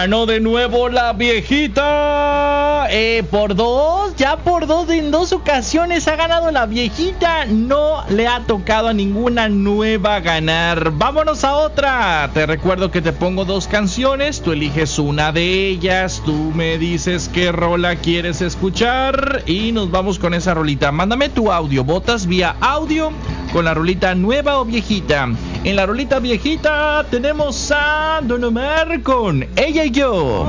Ganó de nuevo la viejita. Por dos, ya por dos, en dos ocasiones ha ganado la viejita. No le ha tocado a ninguna nueva ganar. Vámonos a otra. Te recuerdo que te pongo dos canciones. Tú eliges una de ellas. Tú me dices qué rola quieres escuchar. Y nos vamos con esa rolita. Mándame tu audio. Votas vía audio con la rolita nueva o viejita. En la rolita viejita tenemos a Don Omar con Ella y Yo.